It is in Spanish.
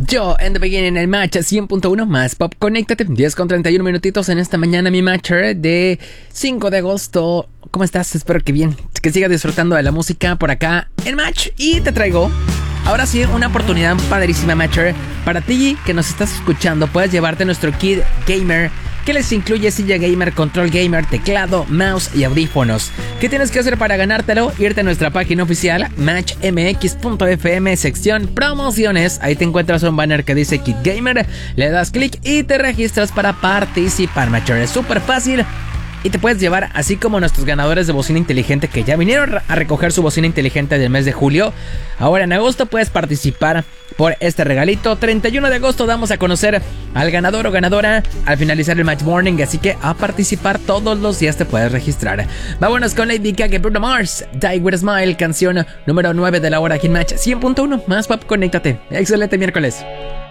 Yo, en the beginning, el match 100.1 más pop. Conéctate, 10 con 31 minutitos en esta mañana, mi matcher de 5 de agosto. ¿Cómo estás? Espero que bien, que sigas disfrutando de la música por acá en Match. Y te traigo, ahora sí, una oportunidad padrísima, matcher. Para ti que nos estás escuchando, puedes llevarte nuestro kit gamer, que les incluye silla gamer, control gamer, teclado, mouse y audífonos. ¿Qué tienes que hacer para ganártelo? Irte a nuestra página oficial, matchmx.fm, sección promociones. Ahí te encuentras un banner que dice Kit Gamer, le das clic y te registras para participar, matcher. Es súper fácil. Y te puedes llevar, así como nuestros ganadores de bocina inteligente que ya vinieron a recoger su bocina inteligente del mes de julio. Ahora en agosto puedes participar por este regalito. 31 de agosto damos a conocer al ganador o ganadora al finalizar el Match Morning, así que a participar todos los días te puedes registrar. Vámonos con Lady Gaga y Bruno Mars, Die With A Smile, canción número 9 de la hora aquí en Match 100.1 más pop. Conéctate. Excelente miércoles.